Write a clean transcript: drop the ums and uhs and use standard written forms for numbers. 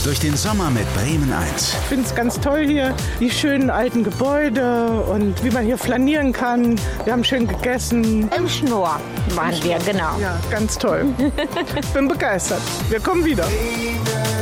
durch den Sommer mit Bremen 1. Ich finde es ganz toll hier, die schönen alten Gebäude und wie man hier flanieren kann. Wir haben schön gegessen. Im Schnorr waren wir, genau. Ja, ganz toll. Ich bin begeistert. Wir kommen wieder.